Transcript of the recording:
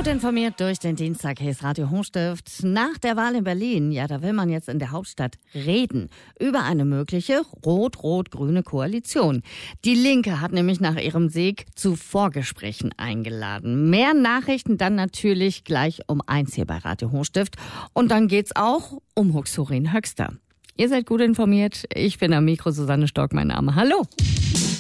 Gut informiert durch den Dienstag, hier ist Radio Hochstift. Nach der Wahl in Berlin, ja, da will man jetzt in der Hauptstadt reden über eine mögliche rot-rot-grüne Koalition. Die Linke hat nämlich nach ihrem Sieg zu Vorgesprächen eingeladen. Mehr Nachrichten dann natürlich gleich um 1 hier bei Radio Hochstift. Und dann geht's auch um Huxorin Höxter. Ihr seid gut informiert. Ich bin am Mikro, Susanne Stork, mein Name. Hallo.